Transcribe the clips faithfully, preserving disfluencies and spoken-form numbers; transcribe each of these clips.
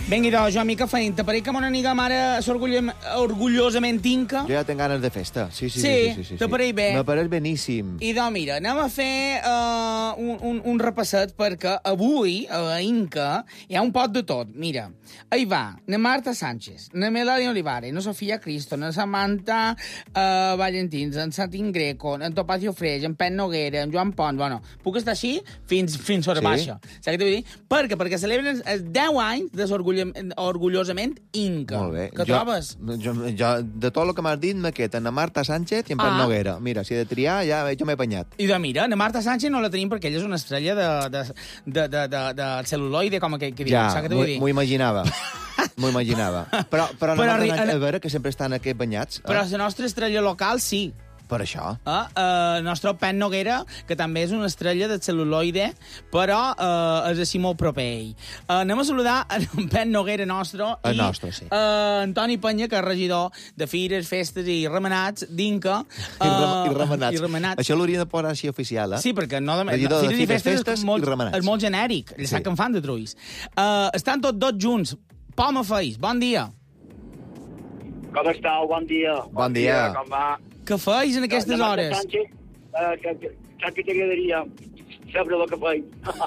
Vinga, doncs, jo, mica feint. T'apareix que m'una amiga mare orgullosament inca? Jo ja tinc ganes de festa. Sí, sí, sí, sí. sí, sí, sí. T'apareix bé? M'apareix beníssim. I doncs, mira, anem a fer uh, un, un, un repasset, perquè avui, a la Inca, hi ha un pot de tot. Mira, hi va, na Marta Sánchez, na Melania Olivares, na Sofia Cristo, na Samantha uh, Valentins, en Satin Greco, en Topacio Freix, en Pet Noguera, en Joan Pont. Bueno, puc estar així fins, fins sobre sí. baixa. Saps què t'ho vull dir? Perquè, perquè celebren els deu anys de orgullosament Inca. Molt bé. Què jo, trobes? Jo, jo, de tot el que m'has dit, me queda na Marta Sánchez i en Pet Ah. Noguera. Mira, si he de triar, ja jo m'he apanyat. I de mira, na Marta Sánchez no la tenim perquè ella és una estrella de, de, de, de, de, de cel·luloide, com que, que diu. Ja, Saps què t'ho vull dir? m'ho imaginava. M'ho imaginava. Però, però, Però no arri- a veure que sempre estan aquí banyats. Però Eh? la nostra estrella local, sí. Per això. Eh? Uh, el nostre Pet Noguera, que també és una estrella de cel·luloide, però uh, és així molt proper a ell. Uh, anem a saludar en Pet Noguera nostre El i nostre, sí. uh, Antoni Penya, que és regidor de fires, festes i remenats d'Inca. I, rem i, remenats. I remenats. Això l'hauria de posar així oficial, eh? Sí, perquè no... De, Regidor de fires i fires, festes, festes és molt, i remenats. és molt genèric. Ja Sí. sap que en fan de truis. Uh, estan tots dos junts. Poma Feis, bon dia. Com estàu? Bon dia. Bon dia. Com va? Què feis en aquestes La Marta hores? Sánchez, uh, que, que, saps que t'agradaria saber el que feim?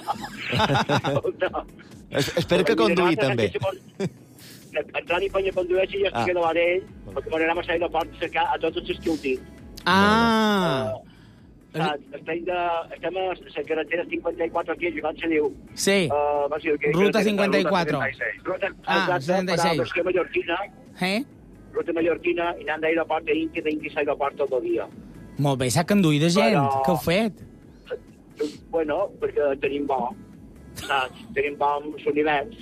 Es, espero que conduir, també. Antoni Penya condueixi i jo estic Ah. davant d'ell, perquè m'anirem a sair de port a cercar a tots els esquiutins. Ah! Saps? Estem, de, estem a la carretera cinquanta-quatre aquí, com se diu. Sí. Uh, va ser, que, Ruta que- cinquanta-quatre. Ruta setanta i seis. Ruta, Ah, exacte, setanta i seis. per a la mallorquina, Eh? ruta mallorquina, i anant d'aeroport a Inca, d'Inca a l'aeroport tot el dia. Molt bé, s'ha conduït de gent. Però- Què heu fet? Bueno, perquè tenim bo, saps? Tenim bons univers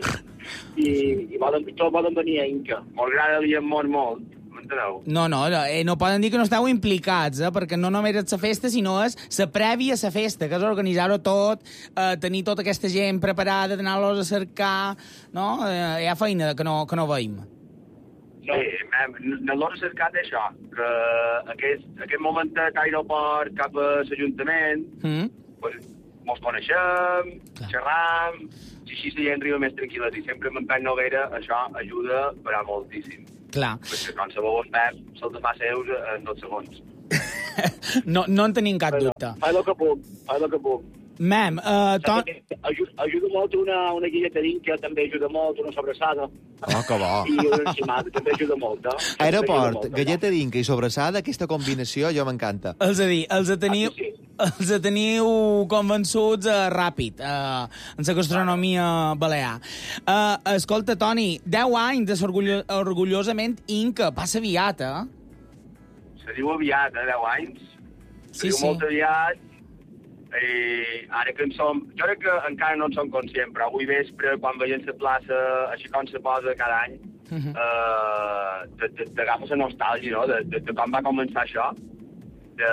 i, i volen, tots volen venir a Inca. M'agrada el molt, molt, m'enteneu? No, no, no, eh, no poden dir que no esteu implicats, eh, perquè no només és la festa, sinó és la prèvia a la festa, que és organitzar-ho tot, eh, tenir tota aquesta gent preparada, d'anar-los a cercar, no? Eh, hi ha feina que no, que no veiem. No. Sí, no l'hora cercat això, que aquest, aquest momentet d'aeroport cap a l'Ajuntament, Mm? pues, mos coneixem, Clar. xerram, i així la gent riu més tranquil·la, i sempre amb en Pep Noguera això ajuda per a moltíssim. Clar. Perquè quan sabeu el Pep, se'ls fa seus en dos segons. No, no en tenim cap dubte. Fa el que puc, fa el que puc. Mem, uh, ton... Ajuda, ajuda molt una, una guilleta d'Inca, també ajuda molt, una sobrassada. Oh, que bo. I una encimada, també ajuda molt, eh? Aeroport, galleta d'Inca i sobrassada, aquesta combinació jo m'encanta. És a dir, els teniu, Ah, sí, els teniu convençuts uh, ràpid uh, en la gastronomia balear. Uh, escolta, Toni, deu anys de ser orgullo orgullosament Inca. Passa aviat, eh? Se diu aviat, eh, deu anys. Sí, Se diu sí. molt aviat. I ara que en som... Jo crec que encara no en som conscients, però avui vespre, quan veiem la plaça, així com se posa cada any, uh Mhm. -huh. eh, t'agafa la nostàlgia, no?, de, de, de com va començar això, de,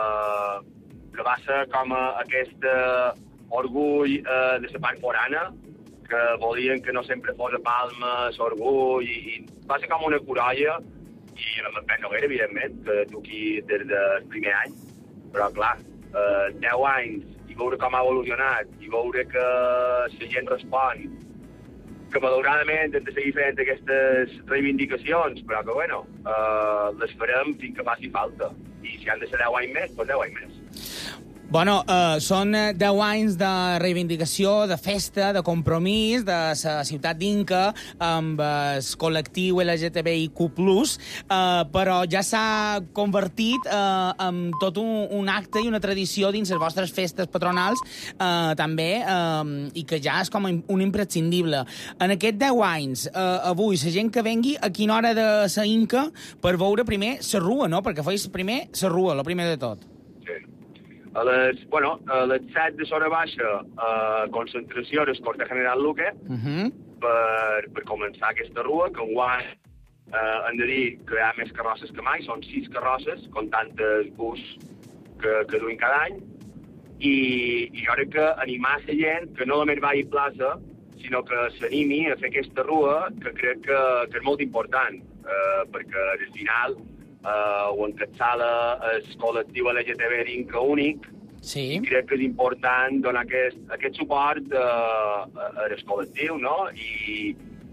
que va ser com a, aquest uh, orgull uh, de la part forana, que volien que no sempre fos a Palma, l'orgull, i, i va ser com una corolla, i amb en Pep Noguera, evidentment, que tu aquí des del primer any, però clar, eh, deu anys, i veure com ha evolucionat, i veure que la gent respon, que malauradament hem de seguir fent aquestes reivindicacions, però que, bueno, eh, les farem fins que faci falta. I si han de ser deu anys més, doncs deu anys més. Bueno, uh, són eh, deu anys de reivindicació, de festa, de compromís de la ciutat d'Inca amb el col·lectiu L G T B I Q plus, uh, però ja s'ha convertit uh, en tot un, un acte i una tradició dins les vostres festes patronals uh, també, uh, i que ja és com un imprescindible. En aquests deu anys, uh, avui, la gent que vengui, a quina hora de la Inca per veure primer la rua, no? Perquè feis primer la rua, el primer de tot. Sí. A les, bueno, a les set de Sora Baixa, eh, concentració del Corte General Luque, Uh -huh. per, per començar aquesta rua, que enguany eh, hem de dir que hi ha més carrosses que mai, són sis carrosses, comptant el bus que, que duim cada any, i, i jo crec que animar la gent que no només vagi a plaça, sinó que s'animi a fer aquesta rua, que crec que, que és molt important, eh, perquè al final eh, ho encapçala el col·lectiu L G T B d'Inca únic, Sí. i crec que és important donar aquest, aquest suport eh, al col·lectiu, no? I,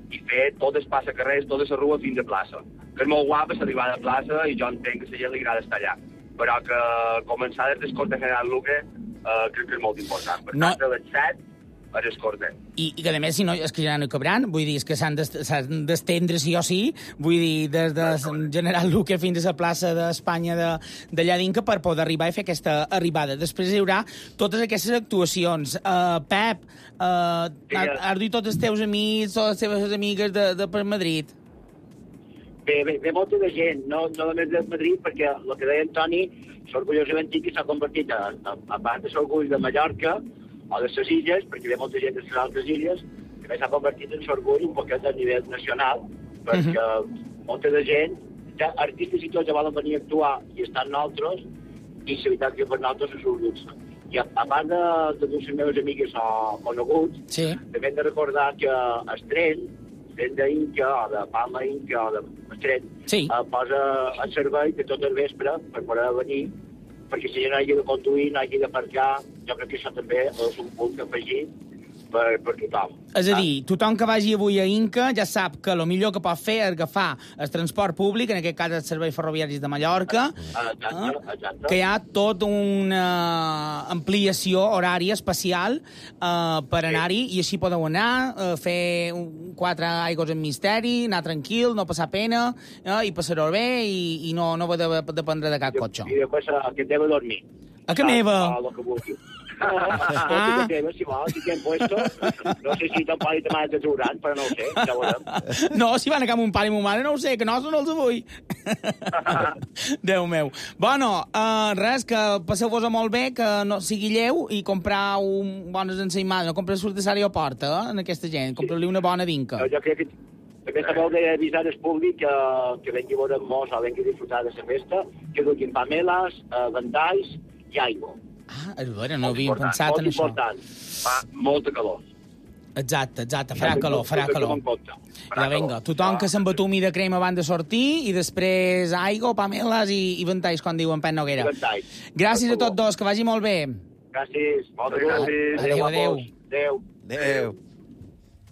i fer tot el passacarrers, tota la rua fins a plaça. Que és molt guapa l'arribada a plaça i jo entenc que a la gent li agrada estar allà. Però que començar des del Corte General Luque eh, crec que és molt important. Per no. tant, de les set a les Corte. I, I que, a més, si no, és que ja no hi cabran, vull dir, és que s'han d'estendre sí o sí, vull dir, des de General Luque fins a la plaça d'Espanya d'allà d'Inca per poder arribar i fer aquesta arribada. Després hi haurà totes aquestes actuacions. Uh, Pep, uh, sí, has dit tots els teus amics, totes les teves amigues de, de per Madrid? Ve, ve, ve molta de gent, no, no només de Madrid, perquè el que deia Antoni, l'orgullosament que s'ha convertit, a, a, a part de l'orgull de Mallorca, o de les illes, perquè ve molta gent de les altres illes, que s'ha convertit en l'orgull un poquet a nivell nacional, perquè uh -huh. molta de gent, ja, artistes i tots ja volen venir a actuar i estan nosaltres, i la veritat que per nosaltres és un luxe. I a, a part de, de les meves amigues o coneguts, sí. també hem de recordar que el tren, el tren d'Inca, o de Palma Inca, o de el tren, sí. eh, posa al servei de tot el vespre per poder venir, perquè si ja no hagi de conduir, no hagi d'aparcar, jo crec que això també és un punt afegit per, per tothom. És a dir, tothom que vagi avui a Inca ja sap que el millor que pot fer és agafar el transport públic, en aquest cas els serveis ferroviaris de Mallorca, exacte, exacte. que hi ha tota una ampliació horària especial uh, per anar-hi, i així podeu anar, uh, fer un, quatre aigües en misteri, anar tranquil, no passar pena, uh, i passar-ho bé, i, i no, no haver de dependre de cap cotxe. I després a que deu dormir. A que meva? A lo que vulgui. Ah. Teva, si vols, si t'hem puesto. No sé si ton pare i ta mare te trauran, però no ho sé, ja veurem. No, si van a cap mon pare i mon mare, no ho sé, que no, no els vull. Déu meu. Bueno, uh, res, que passeu-vos molt bé, que no sigui lleu, i comprar un bones ensaïmades, no compreu surt de l'aeroport, eh, en aquesta gent, compreu-li una bona vinca. No, jo crec que també sabeu d'avisar el públic que, que vengui a veure molts o vengui a disfrutar de la festa, que duguin pameles, uh, ventalls i aigua. Ah, és vera, no havíem pensat en això. Molt important. Fa molta calor. Exacte, exacte, farà calor, farà calor. Ja, vinga, tothom que s'embatumi de crema abans de sortir, i després aigua, pameles i, i ventalls, com diuen Pep Noguera. Gràcies a tots dos, que vagi molt bé. Gràcies. Moltes gràcies. Adéu, adéu. Adéu. Adéu.